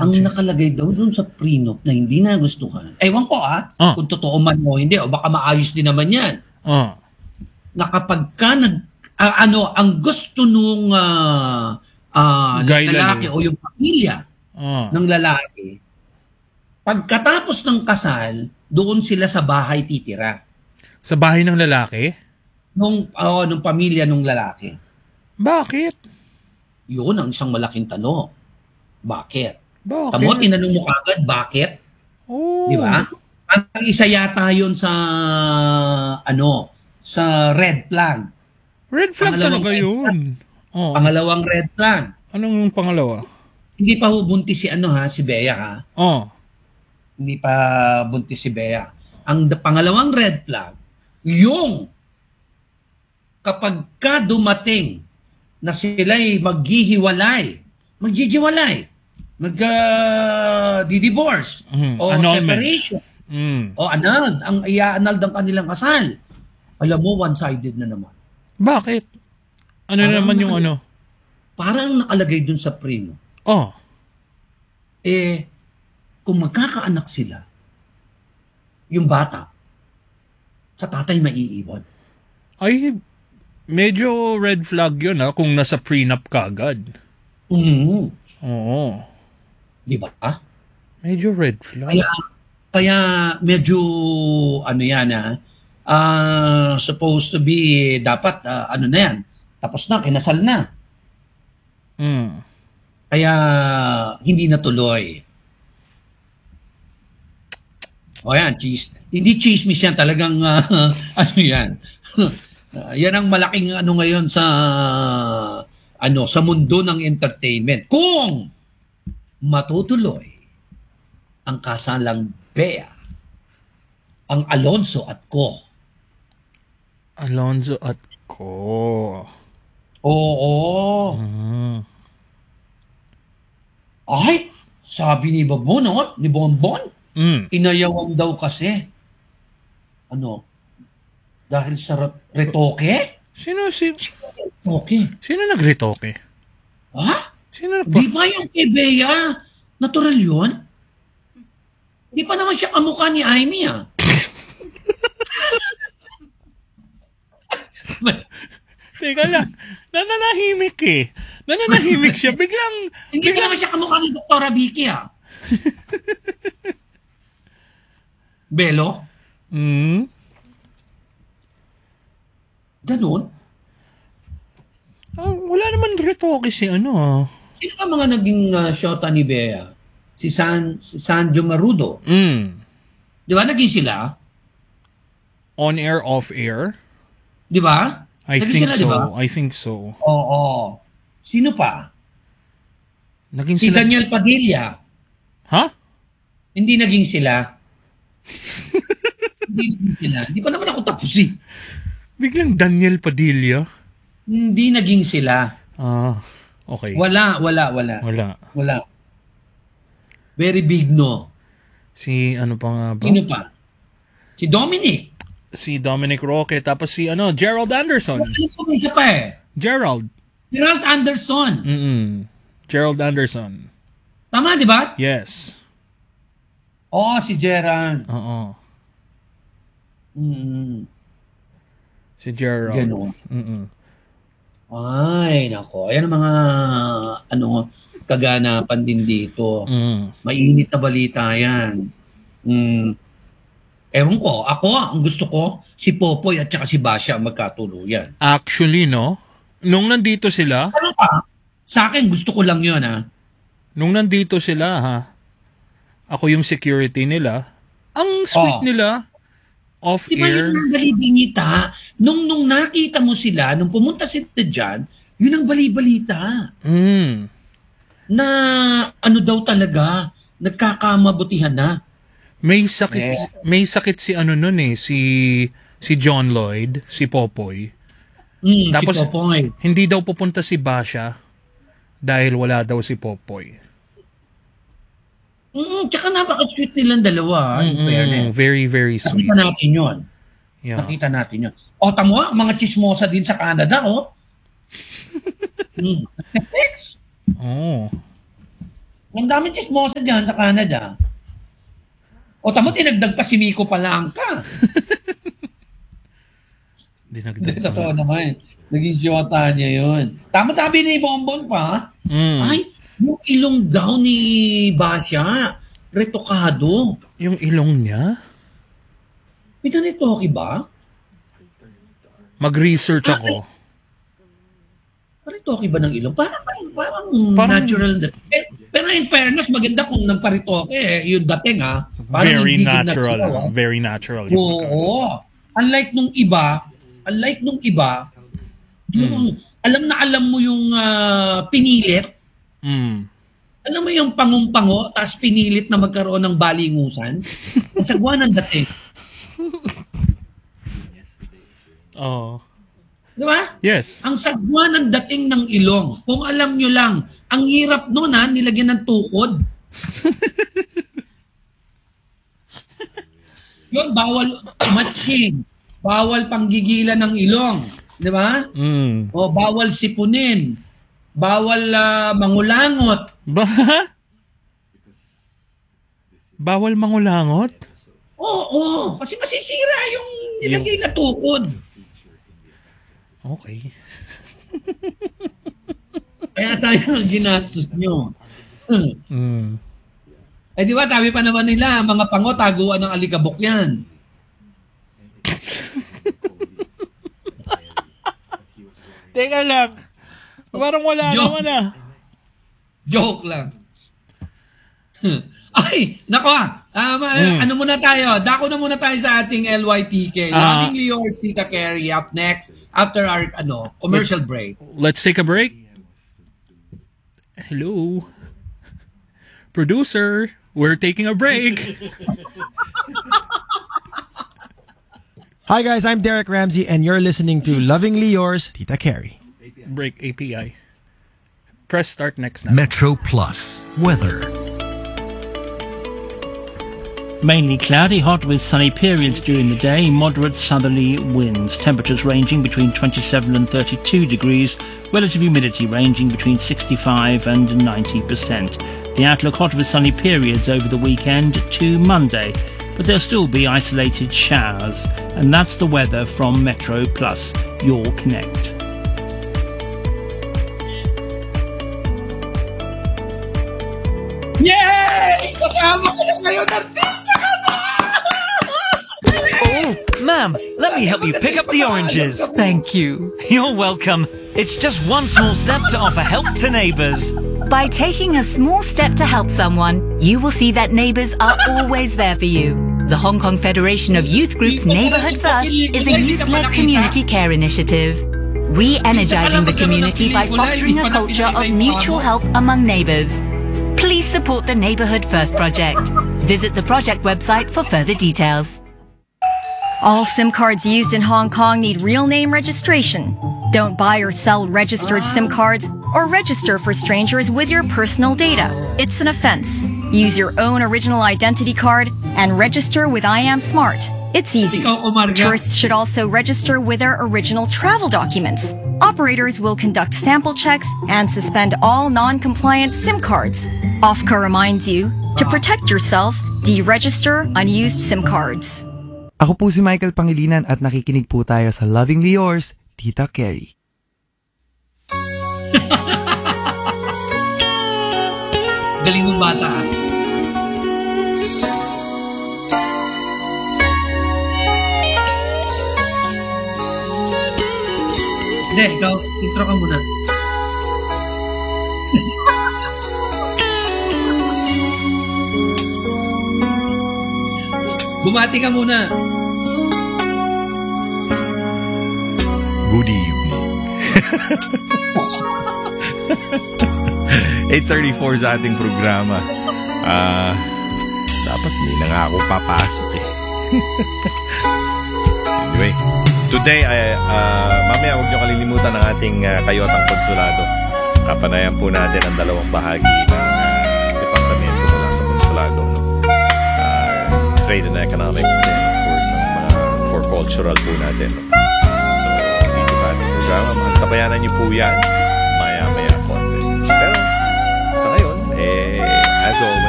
ang nakalagay daw dun sa prenup na hindi nagustuhan. Ewan ko kung totoo man o hindi, o baka maayos din naman yan. Na kapag ka ang gusto nung lalaki o yung pamilya ng lalaki, pagkatapos ng kasal, doon sila sa bahay titira. Sa bahay ng lalaki? Nung pamilya ng lalaki. Bakit? Yun ang isang malaking tanong. Bakit? Bakit? Tinanong mo kagad, bakit? Oh. Di ba? Ang isa yata yun sa sa red flag. Red flag talaga yun. Pangalawang red flag. Anong yung pangalawa? Hindi pa buntis si Bea ha. Hindi pa buntis si Bea. Ang pangalawang red flag, yung kapag ka dumating na sila'y maghihiwalay, di-divorce, o separation, o annulled, ang i-annulled ang kanilang kasal. Alam mo, one-sided na naman. Bakit? Ano naman yung ano? Parang nakalagay dun sa prenup. Kung magkakaanak sila, yung bata, sa tatay maiiwan. Ay, medyo red flag yun kung nasa prenup ka agad. Oo. Di ba? Medyo red flag. Kaya medyo supposed to be dapat na yan. Tapos na, kinasal na. Kaya hindi natuloy. Yan, hindi chismis yan, talagang yan. Yan ang malaking ngayon sa sa mundo ng entertainment. Kung matutuloy ang kasalang Bea, ang Alonzo at Co. Alonzo at Co. Oo. Ay, sabi ni Bonbon, inayawan daw kasi. Dahil sa retoke? Sino retoke? Sino nagretoke? Di ba yung kay Bea? Natural yun? Di pa naman siya kamukha ni Amy Teka lang, nananahimik Nananahimik siya, biglang... Hindi pa naman siya kamukha ni Dr. Vicky Belo? Ganun? Wala naman retoke si Sino ka mga naging shota ni Bea? Si Sanjo Marudo. Di ba naging sila? On air, off air? Di ba? I think so. Oo. Sino pa? Naging si sila... Daniel Padilla. Hindi naging sila. Hindi pa naman ako tapos Biglang Daniel Padilla? Hindi naging sila. Okay. Wala. Very big no. Si ano pa nga ba? Sino pa? Si Dominic. Si Dominic Roque. Tapos si Gerald Anderson. Isa pa Gerald Anderson. Gerald Anderson. Tama, di ba? Yes. Si Gerald. Oo. Si Gerald. Ganun. Ay, nako. Ayan ang mga kaganapan din dito. Mainit na balita yan. Ewan ko. Ako, ang gusto ko, si Popoy at saka si Basha magkatuluyan. Actually, no? Nung nandito sila... Sa akin, gusto ko lang yun, Nung nandito sila, ako yung security nila. Ang sweet nila. Off-air. Di ba yun ang balibalita? Nung nakita mo sila, nung pumunta sila dyan, yun ang balibalita. Na daw talaga, nagkakamabutihan na. May sakit si si John Lloyd, si Popoy. Tapos, si Popoy. Hindi daw pupunta si Basha dahil wala daw si Popoy. Tsaka napaka-sweet nilang dalawa. Very, very sweet. Nakita natin yun. Yeah. Nakita natin yun. Tamo, mga chismosa din sa Canada, Netflix. Ang daming chismosa dyan sa Canada. O tamo, tinagdag pa si Miko Palangka. Dinagdag. Totoo naman. Naging siyota niya yun. Tama sabi ni Bonbon pa, ay, yung ilong daw ni Basya, retokado. Yung ilong niya? Pinanitoki ba? Mag-research ako. Paritoke ba ng ilong? Parang natural. Pero in fairness, maganda kung nagparitoke. Yung dating parang Very hindi natural. Very natural. Oo. Unlike nung iba, yung alam mo yung pinilit. Alam mo yung pangumpango, tapos pinilit na magkaroon ng balingusan? Ang sagwa ng dating. Oh. Di ba? Yes. Ang sagwa ng dating ng ilong. Kung alam nyo lang, ang hirap nun nilagyan ng tukod. Yun, bawal matching. Bawal panggigilan ng ilong. Di ba? O bawal sipunin. Bawal mangulangot. Bawal mangulangot? Oo. Kasi masisira yung nilagay na tukod. Okay. Kaya sayang ang ginastos nyo. Eh di ba, sabi pa naman nila, mga pango, taguan ng alikabok yan. Teka lang. Parang wala naman Joke lang. Ay, nako ano muna tayo? Dako na muna tayo sa ating LYTK. Lovingly yours, Tita Carrie, up next after our commercial break. Let's take a break. Hello. Producer, we're taking a break. Hi guys, I'm Derek Ramsey and you're listening to Lovingly Yours, Tita Carrie. Break API. Press start next now. Metro Plus weather. Mainly cloudy, hot with sunny periods during the day, moderate southerly winds. Temperatures ranging between 27 and 32 degrees, relative humidity ranging between 65 and 90%. The outlook hot with sunny periods over the weekend to Monday, but there'll still be isolated showers. And that's the weather from Metro Plus, your connect. Yay! Kasama ko na ngayon, artista ka na! Oh, ma'am, let me help you pick up the oranges. Thank you. You're welcome. It's just one small step to offer help to neighbors. By taking a small step to help someone, you will see that neighbors are always there for you. The Hong Kong Federation of Youth Groups Neighborhood First is a youth-led community care initiative, re-energizing the community by fostering a culture of mutual help among neighbors. Please support the Neighborhood First project. Visit the project website for further details. All SIM cards used in Hong Kong need real name registration. Don't buy or sell registered SIM cards or register for strangers with your personal data. It's an offense. Use your own original identity card and register with I Am Smart. It's easy. Tourists should also register with their original travel documents. Operators will conduct sample checks and suspend all non-compliant SIM cards. OFCA reminds you, to protect yourself, deregister unused SIM cards. Ako po si Michael Pangilinan at nakikinig po tayo sa Lovingly Yours, Tita Carrie. Galing ng bata. Hindi, ikaw, intro ka muna. Bumati ka muna. Good evening. 8:34 sa ating programa. Dapat may nangako papasok eh. Anyway, today, mamaya huwag niyo kalilimutan ang ating kayotang konsulado. Kapanayan po natin ang dalawang bahagi ng departamento mula sa konsulado. Trade and Economics and of course ang mga for cultural po natin. So, dito sa ating programa, magtabayanan niyo po yan maya-maya konti. Pero, sa ngayon, So,